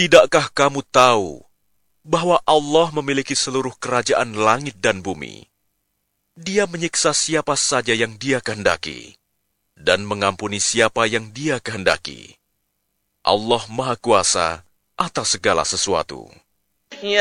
Tidakkah kamu tahu bahwa Allah memiliki seluruh kerajaan langit dan bumi? Dia menyiksa siapa saja yang Dia kehendaki, dan mengampuni siapa yang Dia kehendaki. Allah Maha Kuasa atas segala sesuatu.